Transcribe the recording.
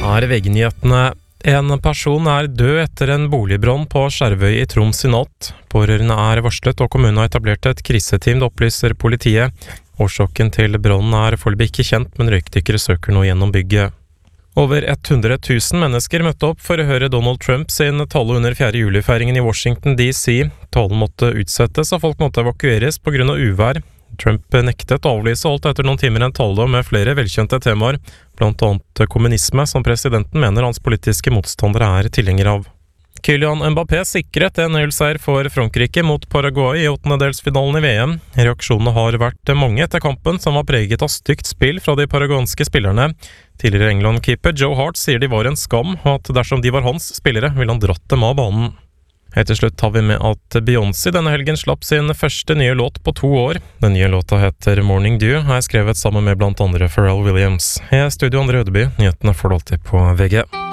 er VG-nyhetene. En person er død etter en boligbrann på Skjervøy i Troms i natt. Pårørende er varslet, og kommunen har etablert et kriseteam, det opplyser politiet. Årsaken til brannen er foreløpig ikke kjent, men røykdykkere søker nå gjennom bygget. Over 100 000 mennesker møtte opp for å høre Donald Trump sin tale under 4. juli-feiringen i Washington DC. Talen måtte utsettes, og folk måtte evakueres på grunn av uvær. Trump nektet å avlyse og holdt etter noen timer en tale med flere velkjente temaer, blant annet kommunisme, som presidenten mener hans politiske motstandere er tilhenger av. Kylian Mbappé sikret en nøyelseier for Frankrike mot Paraguay i åttendedelsfinalen i VM. Reaksjonene har vært mange etter kampen, som var preget av stygt spill fra de paraguanske spillerne. Tidligere England-keeper Joe Hart sier de var en skam, og at dersom de var hans spillere, ville han dratt dem av banen. Helt til slutt tar vi med at Beyoncé denne helgen slapp sin første nye låt på 2 år. Den nye låta heter Morning Dew, og er skrevet sammen med blant andre Pharrell Williams. Jeg er Studio Andre Ødeby, nyhetene får du alltid på VG.